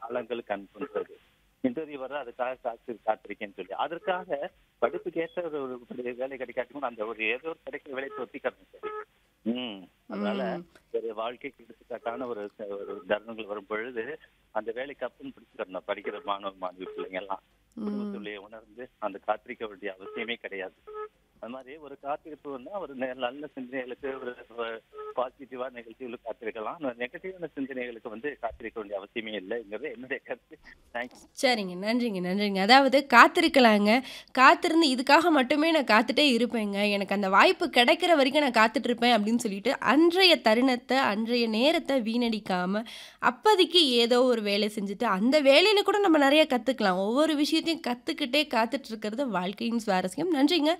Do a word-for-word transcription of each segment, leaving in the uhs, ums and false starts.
மாநிலங்களுக்கு அனுப்புன்றது. இன்டர்வியூ வர அதுக்காக காத்து காத்திருக்கேன்னு சொல்லி அதற்காக படிப்புக்கு ஏற்ற ஒரு வேலை கிடைக்காட்டியும் அந்த ஒரு ஏதோ ஒரு கிடைக்கிற வேலையை ஒத்திக்கிறேன் சரி. உம் அதனால ஒரு வாழ்க்கைக்கு எடுத்துக்காட்டான ஒரு ஒரு தருணங்கள் வரும் பொழுது அந்த வேலைக்கு அப்புறம் பிடிச்சிக்கிறோம். படிக்கிற மாணவ மாணவி பிள்ளைங்க எல்லாம் குடும்பத்துள்ளே உணர்ந்து அந்த காத்திருக்க வேண்டிய அவசியமே கிடையாது. அது மாதிரி ஒரு காத்திருப்புன்னா ஒரு நல்ல சிந்தனைகளுக்கு ஒரு பாசிட்டிவான நிகழ்ச்சிகளுக்கு காத்திருக்கலாம். நெகட்டிவான சிந்தனைகளுக்கு வந்து காத்திருக்க வேண்டிய அவசியமே இல்லைங்கிறது என்னுடைய கருத்து. தேங்க்ஸ். சரிங்க, நன்றிங்க, நன்றிங்க. அதாவது காத்திருக்கலாங்க. காத்திருந்து இதுக்காக மட்டுமே நான் காத்துட்டே இருப்பேங்க. எனக்கு அந்த வாய்ப்பு கிடைக்கிற வரைக்கும் நான் காத்துட்டு இருப்பேன் அப்படின்னு சொல்லிட்டு அன்றைய தருணத்தை, அன்றைய நேரத்தை வீணடிக்காம அப்போதைக்கு ஏதோ ஒரு வேலை செஞ்சுட்டு அந்த வேலையில கூட நம்ம நிறைய கத்துக்கலாம். ஒவ்வொரு விஷயத்தையும் கத்துக்கிட்டே காத்துட்டு இருக்கிறது வாழ்க்கையின் சுவாரஸ்யம். நன்றிங்க.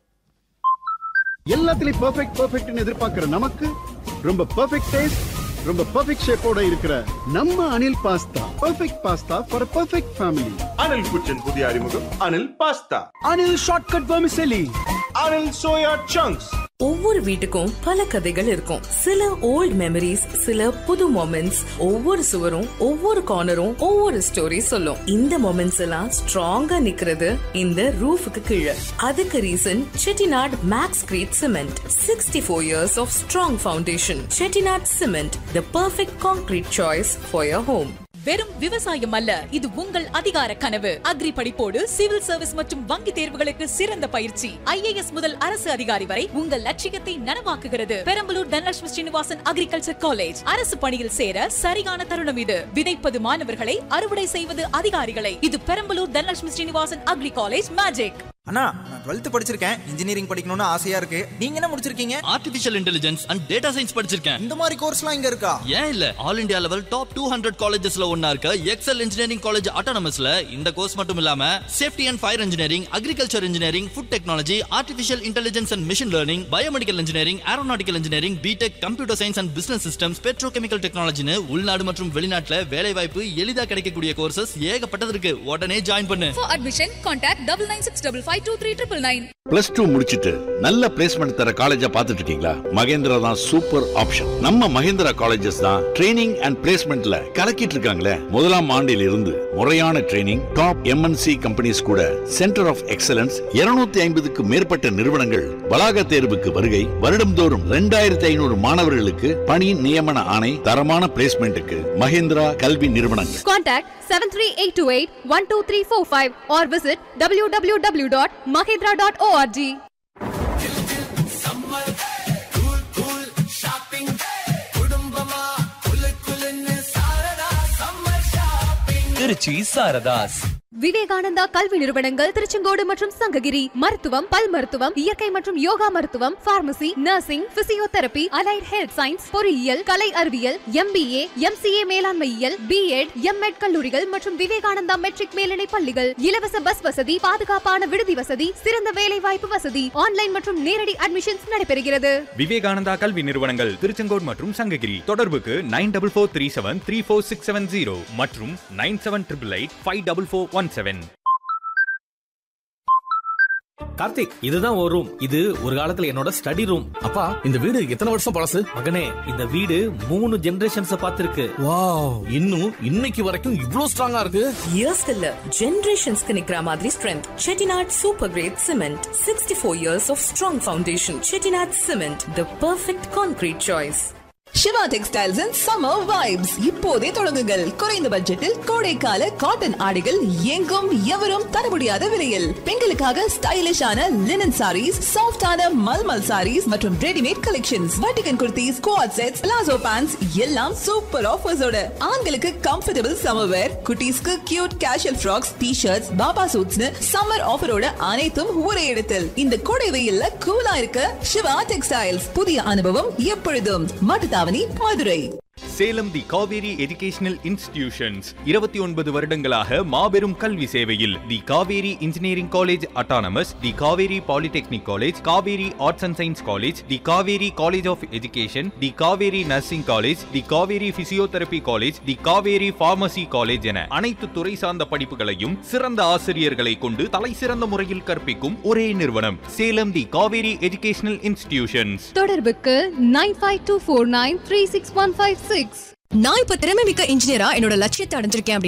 எல்லாத்துலயும் பெர்ஃபெக்ட் பெர்ஃபெக்ட்னு எதிர்பார்க்கிற நமக்கு ரொம்ப பெர்ஃபெக்ட் டேஸ்ட், ரொம்ப பெர்ஃபெக்ட் ஷேப்போட இருக்கிற நம்ம Anil pasta. Perfect pasta for perfect family. Anil குச்சின் புதிய அறிமுகம் Anil pasta. Anil shortcut vermicelli. Anil soya chunks. ஒவ்வொரு வீட்டுக்கும் பல கதைகள் இருக்கும். சில ஓல்ட் மெமரிஸ், சில புது மொமெண்ட்ஸ். ஒவ்வொரு சுவரும் ஒவ்வொரு கார்னரும் ஒவ்வொரு ஸ்டோரி சொல்லும். இந்த மொமெண்ட்ஸ் எல்லாம் ஸ்ட்ராங்கா நிக்கிறது இந்த ரூஃபுக்கு கீழே. அதுக்கு reason Chettinad maths greet cement. Sixty four years of strong foundation. Chettinad cement, the perfect concrete choice for your home. வெறும் விவசாயம் அல்ல, இது உங்கள் அதிகார கனவு. அக்ரி படிப்போடு சிவில் சர்வீஸ் மற்றும் வங்கி தேர்வுகளுக்கு சிறந்த பயிற்சி. ஐஏஎஸ் முதல் அரசு அதிகாரி வரை உங்கள் லட்சியத்தை நனவாக்குகிறது. Perambalur Dhanalakshmi Srinivasan agriculture college. அரசு பணியில் சேர சரியான தருணம் இது. விதைப்பது மாணவர்களை, அறுவடை செய்வது அதிகாரிகளை. இது Perambalur Dhanalakshmi Srinivasan agri college magic. அண்ணா, நான் டுவெல்த் படிச்சிருக்கேன். இன்ஜினியரிங் படிக்கணும்னு ஆசையா இருக்கு. நீங்க என்ன முடிச்சிருக்கீங்க? Artificial intelligence and data science படிச்சிருக்கேன். இந்த மாதிரி கோர்ஸ்லாம் இங்க இருக்கா? ஏன் இல்ல, all India level top two hundred காலேஜஸ்ல ஒன்னா இருக்க எக்ஸல் இன்ஜினியரிங் காலேஜ் ஆட்டோனமஸ்ல இந்த கோர்ஸ் மட்டும் இல்லாம safety and fire engineering, agriculture engineering, food technology, artificial intelligence and machine learning, biomedical engineering, aeronautical engineering, BTech, computer science and business systems, petrochemical டெக்னாலஜின்னு உள்நாடு மற்றும் வெளிநாட்டுல வேலை வாய்ப்பு எளிதா கிடைக்கக்கூடிய கோர்சஸ் ஏகப்பட்டது இருக்கு. உடனே ஜாயின் பண்ணு. For admission, contact double nine six five five two three nine nine. Plus two முடிச்சிட்டு நல்ல பிளேஸ்மெண்ட் தர காலேஜா பாத்துட்டு இருக்கீங்களா? மகேந்திரா தான் சூப்பர் ஆப்ஷன். நம்ம மகேந்திரா காலேஜஸ் தான் ட்ரைனிங் அண்ட் பிளேஸ்மெண்ட்ல கலக்கிட்டு இருக்காங்களே. முதலாம் ஆண்டில் இருந்து முறையான ட்ரைனிங், டாப் எம்என்சி கம்பெனிஸ் கூட சென்டர் ஆஃப் எக்ஸலன்ஸ், இருநூத்தி ஐம்பதுக்கு மேற்பட்ட நிறுவனங்கள் வளாக தேர்வுக்கு வருகை, வருடம்தோறும் இரண்டாயிரத்தி ஐநூறு மாணவர்களுக்கு பணி நியமன ஆணை, தரமான பிளேஸ்மெண்ட்டுக்கு மகேந்திரா கல்வி நிறுவனங்கள். Contact seven three eight two eight one two three four five or visit w w w dot mahindra dot org. Trichy Saradhas. Vivekananda கல்வி நிறுவனங்கள் திருச்செங்கோடு மற்றும் சங்ககிரி. மருத்துவம், பல் மருத்துவம், இயற்கை மற்றும் யோகா மருத்துவம், pharmacy, nursing, physiotherapy, allied health science, பொறியியல், கலை அறிவியல், எம்பிஏ, எம்சிஏ மேலாண்மையியல், பிஎட், எம்எட் கல்லூரிகள் மற்றும் விவேகானந்தா மெட்ரிக் மேல்நிலை பள்ளிகள். இலவச பஸ் வசதி, பாதுகாப்பான விடுதி வசதி, சிறந்த வேலை வாய்ப்பு வசதி. ஆன்லைன் மற்றும் நேரடி அட்மிஷன்ஸ் நடைபெறுகிறது. விவேகானந்தா கல்வி நிறுவனங்கள் திருச்செங்கோடு மற்றும் சங்ககிரி. தொடர்புக்கு nine double four three seven three four six seven zero மற்றும் nine seven triple eight five double four one seven. Karthik, இதுதான் ஒரு ரூம். இது ஒரு காலத்துல என்னோட ஸ்டடி ரூம். அப்பா, இந்த வீடு எத்தனை வருஷம் பழசு? மகனே, இந்த வீடு மூணு ஜெனரேஷன்ஸ் பார்த்திருக்கு. வாவ், இன்னும் இன்னைக்கு வரைக்கும் இவ்ளோ ஸ்ட்ராங்கா இருக்கு. இயர்ஸ் இல்ல, ஜெனரேஷன்ஸ்க்கு நிக்கிற மாதிரி strength. Chettinad super great cement. Sixty four years of strong foundation. Chettinad cement, the perfect concrete choice. Siva textiles and summer vibes இப்போதே தொடங்குங்கள். குறைந்த பட்ஜெட்டில் கோடைக்கால காட்டன் ஆடைகள் எங்கும் எவரும் தர முடியாத விலையில். பெண்களுக்காக ஸ்டைலிஷான லினன் சாரீஸ், சாஃப்டான மல்மல் சாரீஸ் மற்றும் readymade collections, வட்டிகன் kurtis, quad sets, palazzo pants எல்லாம் சூப்பர் ஆஃபர்ஸோட. ஆண்களுக்கு கம்ஃபர்டபிள் சம்மர் வேர், குட்டீஸ்க்கு cute casual frocks, T shirts, Baba சூட்ஸ்னு summer ஆஃபரோட அனைத்தும் ஒரே இடத்தில். இந்த கோடை வெயில்ல கூலா இருக்க சிவா டெக்ஸ்டைல்ஸ். புதிய அனுபவம் எப்பொழுதும். மட்டும் மதுரை. சேலம் தி காவேரி எஜுகேஷனல் இன்ஸ்டிடியூஷன்ஸ் இருபத்தி ஒன்பது வருடங்களாக மாபெரும் கல்வி சேவையில். தி Kaveri engineering college autonomous, the Kaveri polytechnic college, Kaveri arts and science college, the Kaveri college of education, the Kaveri nursing college, the Kaveri physiotherapy college, the Kaveri pharmacy college என அனைத்து துறை சார்ந்த படிப்புகளையும் சிறந்த ஆசிரியர்களை கொண்டு தலை சிறந்த முறையில் கற்பிக்கும் ஒரே நிறுவனம் சேலம் தி காவேரி எஜுகேஷனல் இன்ஸ்டிடியூஷன்ஸ். தொடர்புக்கு nine five two four nine three six one five six. நான் இப்ப திறமை மிக்க இன்ஜினியரா என்னோட லட்சியத்தை அடைஞ்சிருக்கேன்.